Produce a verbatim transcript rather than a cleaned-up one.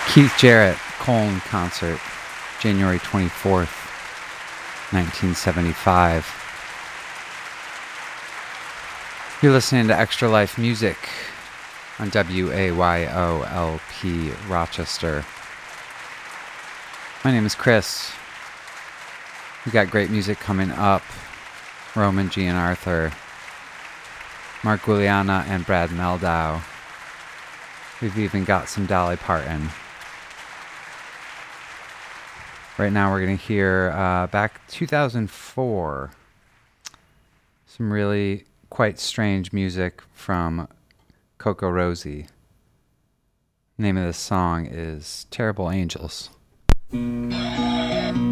Keith Jarrett, Cologne concert, January twenty-fourth, nineteen seventy-five. You're listening to Extra Life Music on W A Y O L P Rochester. My name is Chris. We got great music coming up. Roman G and Arthur, Mark Guiliana and Brad Meldau. We've even got some Dolly Parton. Right now we're going to hear uh, back two thousand four, some really quite strange music from Coco Rosie. The name of this song is Terrible Angels.